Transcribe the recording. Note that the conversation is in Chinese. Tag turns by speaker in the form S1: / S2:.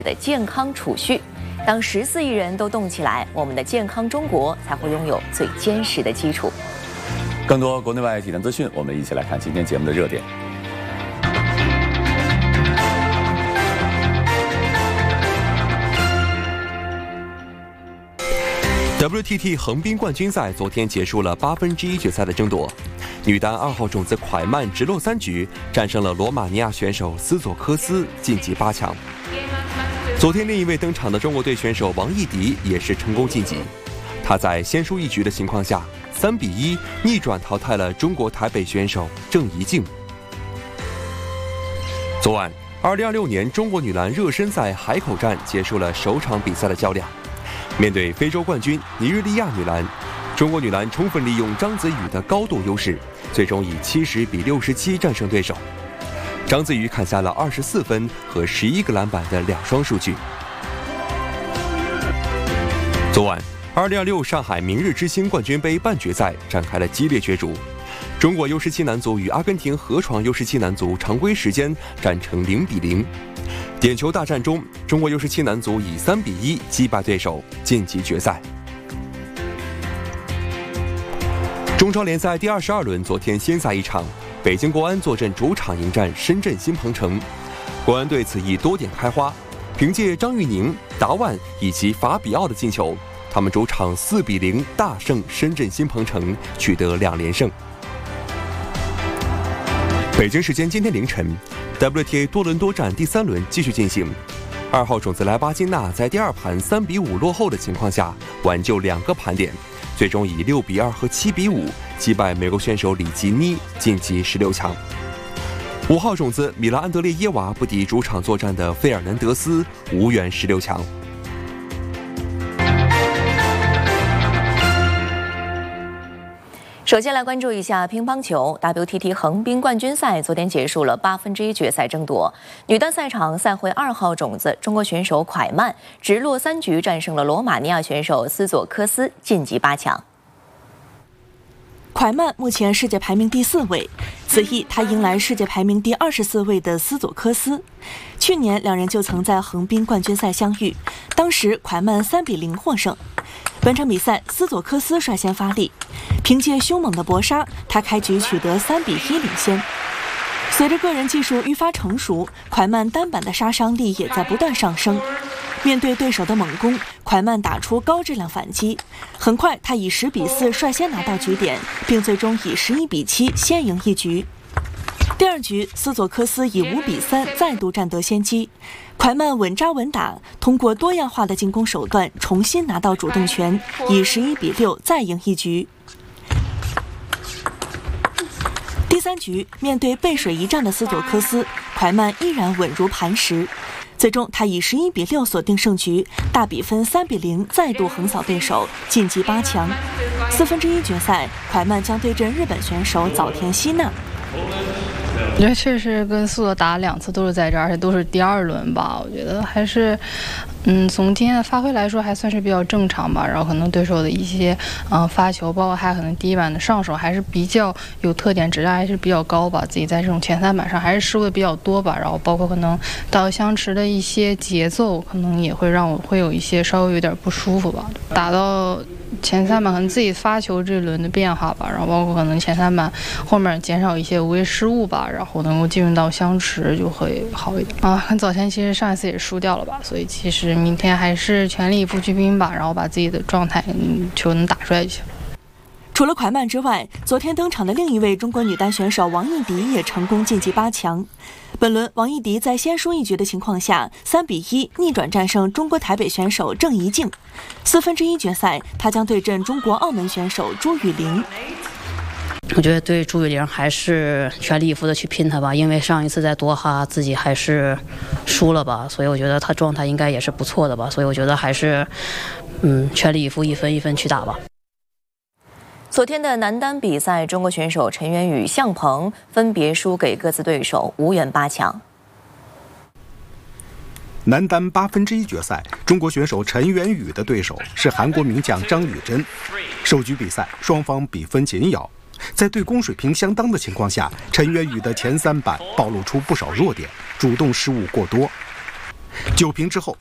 S1: 的健康储蓄。当14亿人都动起来，我们的健康中国才会拥有最坚实的基础。
S2: 更多国内外体坛资讯，我们一起来看今天节目的热点。
S3: WTT 横滨冠军赛昨天结束了1/8决赛的争夺，女单2号种子蒯曼直落3局战胜了罗马尼亚选手斯佐科斯，晋级8强。昨天另一位登场的中国队选手王艺迪也是成功晋级，他在先输1局的情况下3-1逆转淘汰了中国台北选手郑怡静。昨晚2026年中国女篮热身赛海口站结束了首场比赛的较量。面对非洲冠军尼日利亚女篮，中国女篮充分利用张子宇的高度优势，最终以70-67战胜对手。张子宇砍下了24分和11个篮板的2双数据。昨晚2026上海明日之星冠军杯半决赛展开了激烈角逐，中国U17男足与阿根廷河床U17男足常规时间战成0-0。点球大战中，中国U17男足以3-1击败对手，晋级决赛。中超联赛第22轮昨天先赛一场，北京国安坐镇主场迎战深圳新鹏城。国安队此役多点开花，凭借张玉宁、达万以及法比奥的进球，他们主场4-0大胜深圳新鹏城，取得2连胜。北京时间今天凌晨，WTA 多伦多站第3轮继续进行。2号种子莱巴金娜在第2盘3-5落后的情况下，挽救2个盘点，最终以6-2和7-5击败美国选手里吉妮，晋级16强。5号种子米拉安德烈耶娃不敌主场作战的费尔南德斯，无缘16强。
S1: 首先来关注一下乒乓球 WTT 横滨冠军赛，昨天结束了1/8决赛争夺。女单赛场赛会2号种子中国选手蒯曼直落3局战胜了罗马尼亚选手斯佐科斯，晋级8强。
S4: 蒯曼目前世界排名第4位，此役他迎来世界排名第24位的斯佐科斯。去年两人就曾在横滨冠军赛相遇，当时蒯曼3-0获胜。本场比赛斯佐科斯率先发力，凭借凶猛的搏杀，他开局取得3-1领先。随着个人技术愈发成熟，蒯曼单板的杀伤力也在不断上升。面对对手的猛攻，蒯曼打出高质量反击，很快他以10-4率先拿到局点，并最终以11-7先赢一局。第2局，斯佐科斯以5-3再度占得先机，蒯曼稳扎稳打，通过多样化的进攻手段重新拿到主动权，以11-6再赢一局。第3局，面对背水一战的斯佐科斯，蒯曼依然稳如磐石，最终他以11-6锁定胜局，大比分3-0再度横扫对手，晋级8强。1/4决赛，蒯曼将对阵日本选手早田希娜。
S5: 我觉得确实跟斯佐打2次都是在这儿，而且都是第2轮吧。我觉得还是，从今天的发挥来说还算是比较正常吧。然后可能对手的一些发球，包括他可能第1板的上手还是比较有特点，质量还是比较高吧。自己在这种前3板上还是失误的比较多吧。然后包括可能到相持的一些节奏，可能也会让我会有一些稍微有点不舒服吧。打到前3板可能自己发球这轮的变化吧，然后包括可能前3板后面减少一些无谓失误吧，然后能够进入到相持就会好一点啊。很早前其实上一次也输掉了吧，所以其实明天还是全力以赴去拼吧，然后把自己的状态球能打出来就行。
S4: 除了蒯曼之外，昨天登场的另一位中国女单选手王艺迪也成功晋级8强。本轮王艺迪在先输1局的情况下3-1逆转战胜中国台北选手郑怡静。1/4决赛，她将对阵中国澳门选手朱雨玲。
S6: 我觉得对朱雨玲还是全力以赴的去拼她吧，因为上一次在多哈自己还是输了吧，所以我觉得她状态应该也是不错的吧，所以我觉得还是全力以赴，一分一分去打吧。
S1: 昨天的男单比赛，中国选手陈元宇、向鹏分别输给各自对手，无缘8强。
S7: 男单1/8决赛，中国选手陈元宇的对手是韩国名将张雨臻。首局比赛，双方比分紧咬，在对攻水平相当的情况下，陈元宇的前3板暴露出不少弱点，主动失误过多。 9平之后，